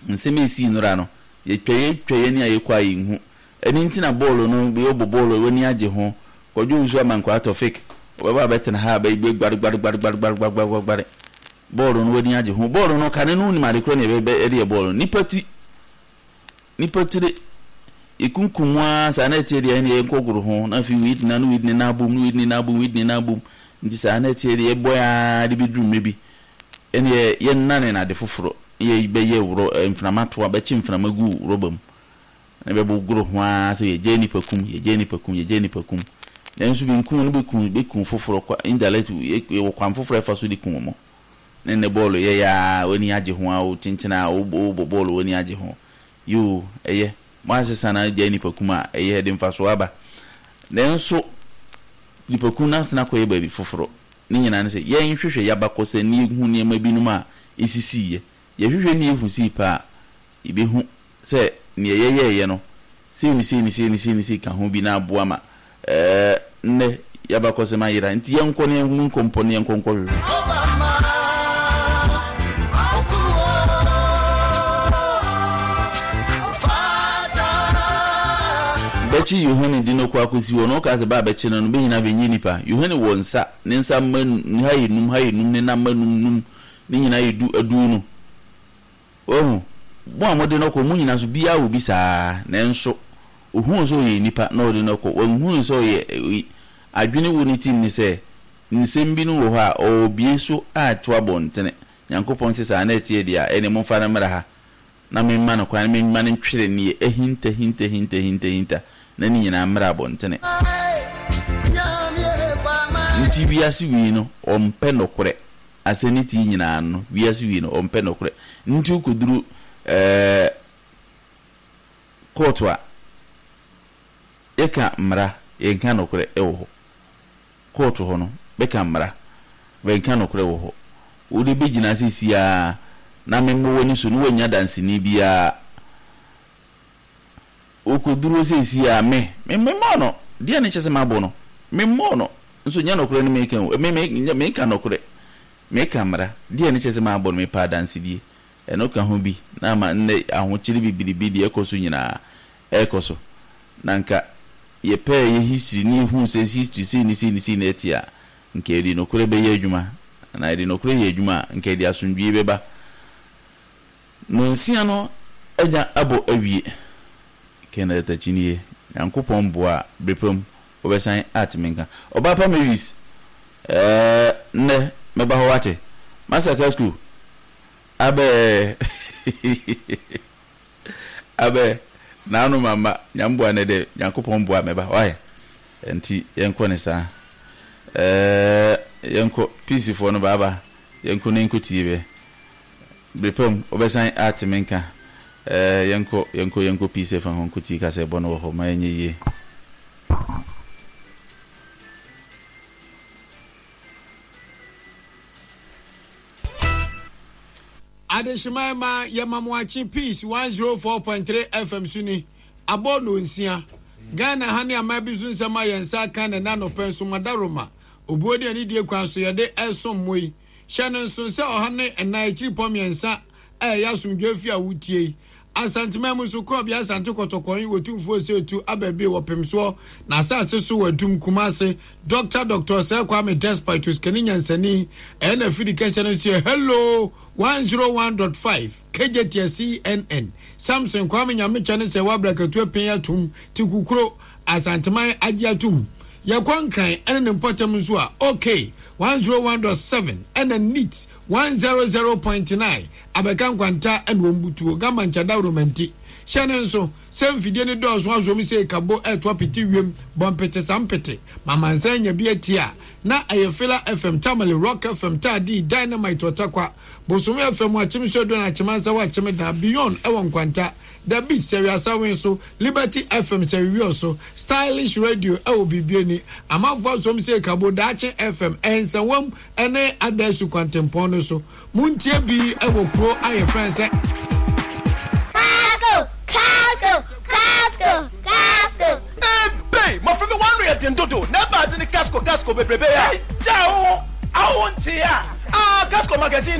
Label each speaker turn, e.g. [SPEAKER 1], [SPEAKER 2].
[SPEAKER 1] nseme si nura no ye tweye ni ayekwa yihu eni ntina ball no be obo ball woni age ho kojo uzu amankwa atofik baba betena ha ba igbe gbad ball no woni age ho ball no kane no ni mare kro ne be eri ball nipati ikunkumwa sana tieri eni enkoguru ho na fi wit na no wit ni na bum ndi sana tieri e boya de bidrum mebi eni ye nane na de foforo ye be ye wuro mframato abachi mframagu robam na be buguru ho a se ye jeni pakum nenso bi nkun no be kun foforo kwa indirect ye wo kwan foforo e faso di kun mo ne ball ye ya woni age ho a o chinchina o ball woni age ho yo eye mwase sana jeni pakuma eye de mfaso aba nenso di pakuna sana ko ye ba bi foforo ni nyina ne se ye nhwehwe ya bakose ni hu ni ma binum a isisi ye hwehwe ni hu si pa ibe hu se ni ye no si ka hu bi na aboa ma ne ya bakose ma yira nti ye nko ne hu kompone nko hwehwe bechi Yohane dino kwa kusi wono ka se ba bechi no be hina be nyinipa Yohane wonsa ne nsa man hayinum ne na manum ne nyina yedu adu no bo amode no ko munyina so bia wo bisa ne nso ohun so ye nipa na ode no ko ohun so ye adwene wo ni tim ni se nsem bi no wo ha o bie so a to abontene Nyankopon se sa na tie dia ene mo fa na mra ha na me ma no kwa me ma ne twere ni hinta na ni nyina mra abontene nti biase wi no ompe nokore aseniti nyina no biase wi no ompe nokore nti ukuduru kotwa eka mra enka nokore ewo kotu ho no beka mra benka nokore wo ho udi bigina sisia na memmo woni so no wanya danse ni bia okuduru sisia memmo no dia ne chese mabo no memmo no nso nya nokore no meka nokore meka mra dia ne chese mabo no me pa danse die enoka ho bi na ma nne ahochiri bibiribidi ekoso nyina ekoso nanka ye pe ye history ni hu se history si na etia nke ri nokore be ye adwuma na ri nokore ye adwuma nke di asundwie beba no nsia no anya abo awie kena tachinie Nyankopon boa brepom obesan atmenka obapa Mavis ne meba ho wate Massacre School abe na anu mama nyamboa ne de Nyankopon boa meba why enti yenko ne sa yenko peaceful no baba yenko ne nkuti be brepom obesan atmenka yenko peace fa hon kuti ka se bono ho ma enye
[SPEAKER 2] Adeshima yamamwachi peace 104.3 FM suni abono nsia Ghana hani amabizu nsema yensa kan na no penso madaroma obuodi ani die kwanso yede esom moi hye nso se ohane ena ekiri pom yensa yasumdwafi awutie asantema musu ko bia asante kotokon wotumfo setu ababe wopemso na asase so wadum kumase Dr. Sir Kwame Despite uskani nyansani na fidikation se hello 101.5 KJTCNN Samson Kwame nyame chane se wabrakatu pen atum tikukuro asantema agiatum yakwankran ene mpotam so a okay 101.7 ene neat 100.9 abekan kwanta ene wombutuo gama nchada romanti hyene nso semfidie ne dɔso azomi se kabo eto piti wiem bompete sampete mama nsanya bi atia na ayefela FM Tamale Rock FM Tadi Dynamite otakwa bosome FM achimso do na achimansa wa achimeda beyond ewon kwanta the beat serious so Liberty FM serious so Stylish Radio ewo bibieni amafo azomi se kabo dache FM ensawam ene adesu kwantempon so muntie bi ewo pro ayefrense
[SPEAKER 3] my friend one way at Dodo, never did the casco bebre. Ciao, I want here. Casco magazine